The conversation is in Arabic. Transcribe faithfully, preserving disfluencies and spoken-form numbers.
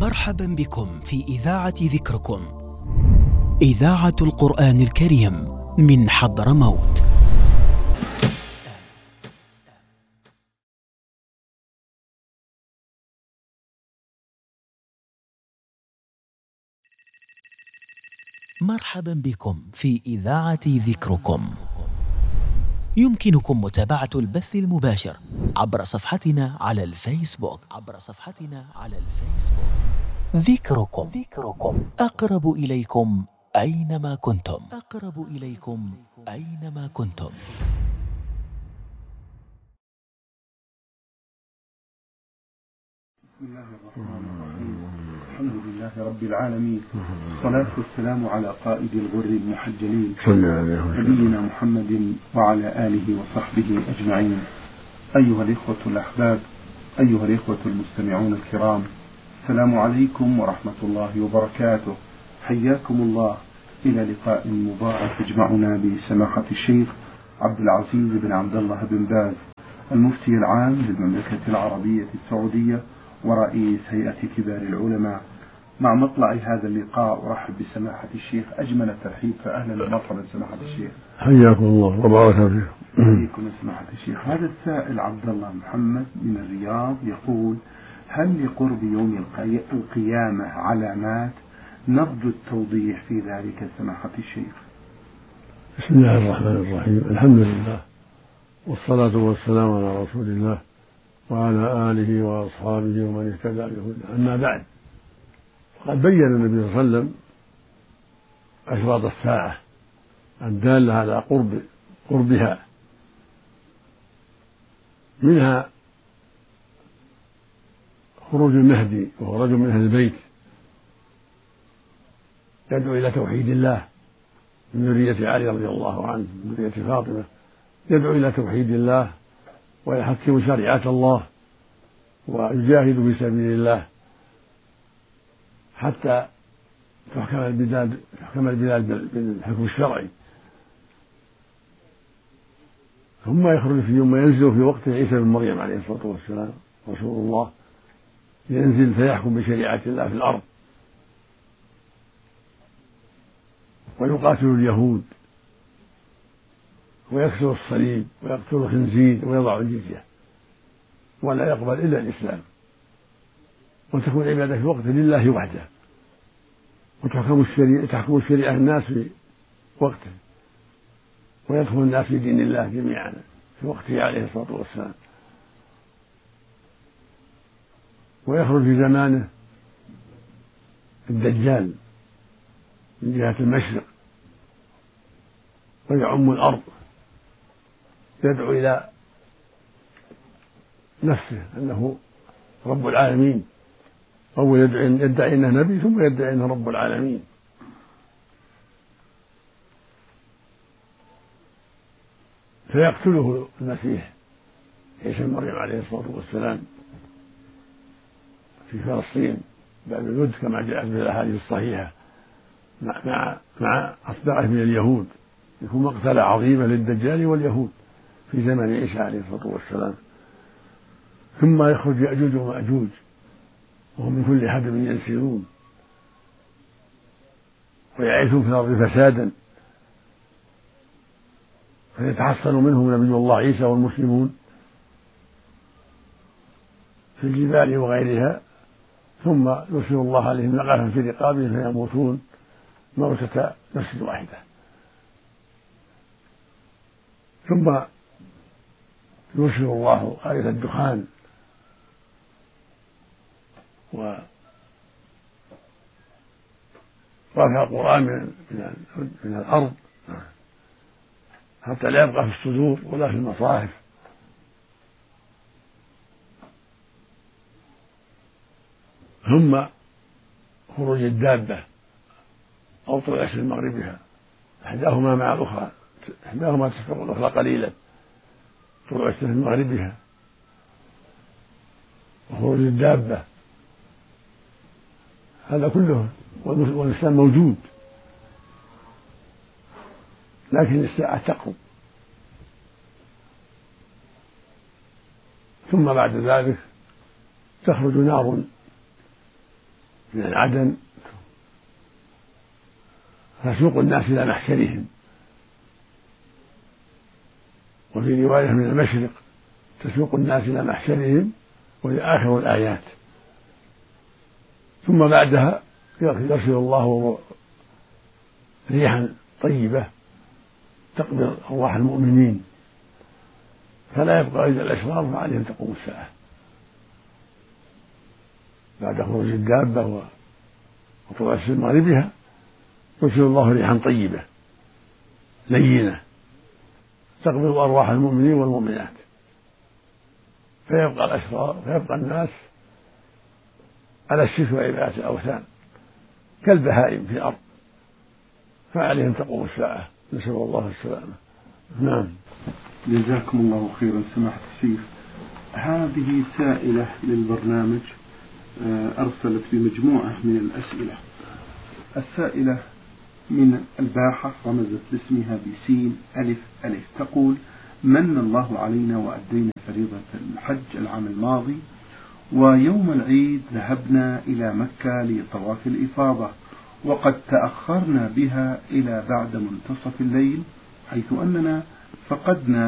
مرحبا بكم في إذاعة ذكركم، إذاعة القرآن الكريم من حضرموت. مرحبا بكم في إذاعة ذكركم. يمكنكم متابعة البث المباشر عبر صفحتنا على الفيسبوك عبر صفحتنا على الفيسبوك ذكركم ذكركم أقرب إليكم أينما كنتم أقرب إليكم أينما كنتم. بسم الله الرحمن الرحيم. الحمد لله رب العالمين، والصلاة والسلام على قائد الغر المحجلين نبينا محمد وعلى آله وصحبه أجمعين. أيها الإخوة الأحباب، أيها الإخوة المستمعون الكرام، السلام عليكم ورحمة الله وبركاته. حياكم الله إلى لقاء مبارك يجمعنا بسماحة الشيخ عبد العزيز بن عبد الله بن باز، المفتي العام للمملكة العربية السعودية ورئيس هيئة كبار العلماء. مع مطلع هذا اللقاء أرحب بسماحة الشيخ أجمل الترحيب، فأهلا ومرحبا سماحة الشيخ. حياكم الله وبارك فيكم. حياكم سماحة الشيخ. هذا السائل عبد الله محمد من الرياض يقول: هل لقرب يوم القيامة علامات؟ نرجو التوضيح في ذلك سماحة الشيخ. بسم الله الرحمن الرحيم، الحمد لله والصلاة والسلام على رسول الله وعلى آله وأصحابه ومن اهتدى بهداه. أما بعد، قد بين النبي صلى الله عليه وسلم أشراط الساعة الدالة على قرب قربها، منها خروج المهدي وهو رجل من أهل البيت يدعو إلى توحيد الله من ذرية علي رضي الله عنه من ذرية فاطمة، يدعو إلى توحيد الله ويحكم شريعة الله ويجاهد في سبيل الله حتى تحكم البلاد تحكم البلاد بالحكم الشرعي. ثم يخرج في يوم ينزل في وقت عيسى بن مريم عليه الصلاة والسلام رسول الله، ينزل فيحكم بشريعة الله في الأرض ويقاتل اليهود ويكسر الصليب ويقتل الخنزير ويضع الجزية ولا يقبل إلا الإسلام، وتكون العبادة في وقت لله وحده، وتحكم الشريعة تحكم الشريعة الناس في وقته، ويدخل الناس في دين الله جميعا في وقته عليه الصلاة والسلام. ويخرج في زمانه الدجال من جهة المشرق ويعم الأرض، يدعو إلى نفسه أنه رب العالمين، أول يدعي أنه نبي ثم يدعي أنه رب العالمين. فيقتله المسيح عيسى بن مريم عليه الصلاة والسلام في فلسطين باب الود كما جاءت في الأحاديث الصحيحة مع مع مع أتباعه من اليهود. يكون مقتلة عظيمة للدجال واليهود في زمن عيسى عليه الصلاة والسلام. ثم يخرج يأجوج ومأجوج وهم من كل حدب ينسلون ويعيثون في الأرض فسادا، فيتحصن منهم نبي الله عيسى والمسلمون في الجبال وغيرها، ثم يرسل الله عليهم نقفا في رقابهم فيموتون موتة نفس واحدة. ثم يرسل الله آية الدخان ورفع القرآن من, من الأرض حتى لا يبقى في الصدور ولا في المصاحف. ثم خروج الدابة أو طلوع الشمس من مغربها، إحداهما مع الأخرى، إحداهما تسبق الأخرى قليلا، طلوع الشمس من مغربها وخروج الدابة، هذا كله والإسلام موجود، لكن الساعة تقرب. ثم بعد ذلك تخرج نار من العدن تسوق الناس إلى محشرهم، وفي رواية من المشرق تسوق الناس إلى محشرهم، وهي آخر الآيات. ثم بعدها يرسل الله ريحا طيبة تقبض أرواح المؤمنين، فلا يبقى إلا الأشرار فعليهم تقوم الساعة بعد خروج الدابة وطلوع الشمس مغربها. يرسل الله ريحا طيبة لينة تقبض أرواح المؤمنين والمؤمنات، فيبقى الأشرار فيبقى الناس على الشرك وعبادة الأوثان كالبهائم في الأرض، فعليهم تقوم الساعة، نسأل الله السلامة. نعم. جزاكم الله خيرا سماحة الشيخ. هذه سائلة للبرنامج أرسلت بمجموعة من الأسئلة. السائلة من الباحة رمزت لاسمها بسين ألف ألف، تقول: من الله علينا وأدينا فريضة الحج العام الماضي، ويوم العيد ذهبنا إلى مكة لطواف الإفاضة، وقد تأخرنا بها إلى بعد منتصف الليل، حيث أننا فقدنا